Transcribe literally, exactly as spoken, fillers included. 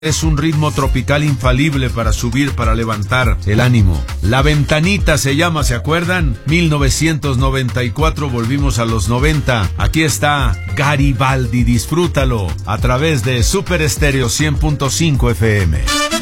Es un ritmo tropical infalible para subir, para levantar el ánimo. La Ventanita se llama, ¿se acuerdan? mil novecientos noventa y cuatro, volvimos a los noventa. Aquí está Garibaldi, disfrútalo a través de Super Estéreo cien punto cinco F M.